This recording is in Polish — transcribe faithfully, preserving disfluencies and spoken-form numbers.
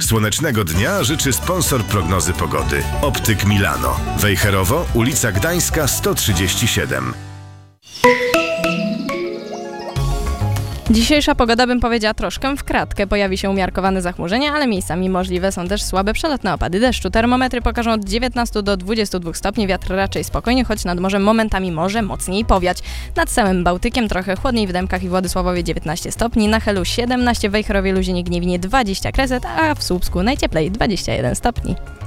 Słonecznego dnia życzy sponsor prognozy pogody. Optyk Milano. Wejherowo, ulica Gdańska sto trzydzieści siedem. Dzisiejsza pogoda, bym powiedziała, troszkę w kratkę. Pojawi się umiarkowane zachmurzenie, ale miejscami możliwe są też słabe przelotne opady deszczu. Termometry pokażą od dziewiętnastu do dwudziestu dwóch stopni. Wiatr raczej spokojnie, choć nad morzem momentami może mocniej powiać. Nad całym Bałtykiem trochę chłodniej, w Dębkach i Władysławowie dziewiętnaście stopni, na Helu siedemnaście, w Wejherowie, Luzinie, Gniewinie dwadzieścia Kreset, a w Słupsku najcieplej dwadzieścia jeden stopni.